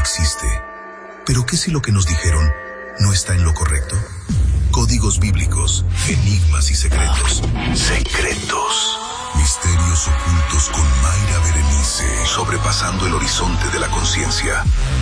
existe. Pero ¿qué si lo que nos dijeron no está en lo correcto? Códigos bíblicos, enigmas y secretos. Secretos. Misterios ocultos con Mayra Berenice. Sobrepasando el horizonte de la conciencia.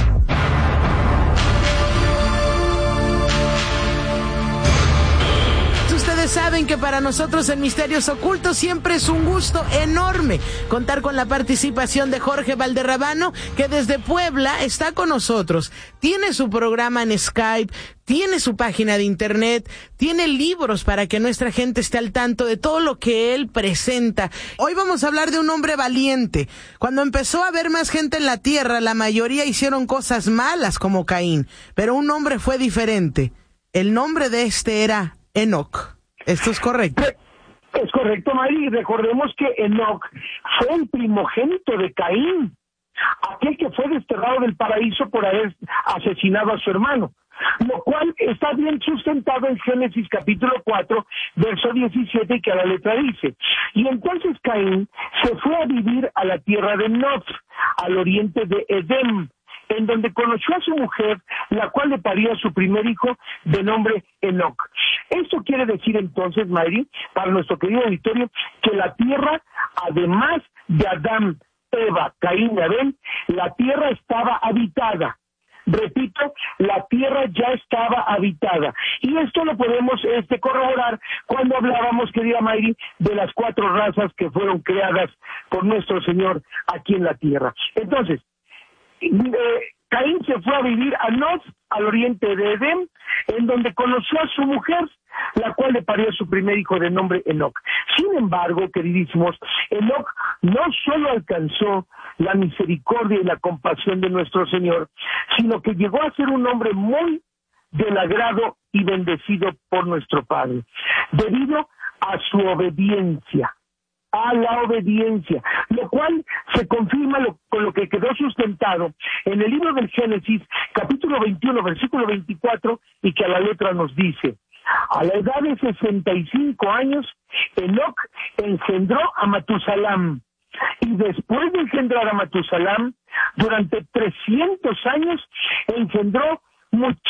Ustedes saben que para nosotros en Misterios Ocultos siempre es un gusto enorme contar con la participación de Jorge Valderrabano, que desde Puebla está con nosotros. Tiene su programa en Skype, tiene su página de internet, tiene libros para que nuestra gente esté al tanto de todo lo que él presenta. Hoy vamos a hablar de un hombre valiente. Cuando empezó a haber más gente en la tierra, la mayoría hicieron cosas malas como Caín, pero un hombre fue diferente. El nombre de este era Enoc. ¿Esto es correcto? Es correcto, Mari. Recordemos que Enoc fue el primogénito de Caín, aquel que fue desterrado del paraíso por haber asesinado a su hermano, lo cual está bien sustentado en Génesis capítulo 4, verso 17, que a la letra dice: y entonces Caín se fue a vivir a la tierra de Nod, al oriente de Edén, en donde conoció a su mujer, la cual le parió a su primer hijo de nombre Enoc. Esto quiere decir entonces, Mayri, para nuestro querido auditorio, que la tierra, además de Adán, Eva, Caín y Abel, la tierra estaba habitada. Repito, la tierra ya estaba habitada. Y esto lo podemos corroborar cuando hablábamos, querida Mayri, de las 4 razas que fueron creadas por nuestro Señor aquí en la tierra. Entonces, Caín se fue a vivir a Nod, al oriente de Edén, en donde conoció a su mujer, la cual le parió a su primer hijo de nombre Enoc. Sin embargo, queridísimos, Enoc no solo alcanzó la misericordia y la compasión de nuestro Señor, sino que llegó a ser un hombre muy del agrado y bendecido por nuestro Padre, debido a su obediencia. A la obediencia, lo cual se confirma con lo que quedó sustentado en el libro del Génesis, capítulo 21, versículo 24, y que a la letra nos dice: a la edad de 65 años, Enoc engendró a Matusalam, y después de engendrar a Matusalam, durante 300 años, engendró muchísimos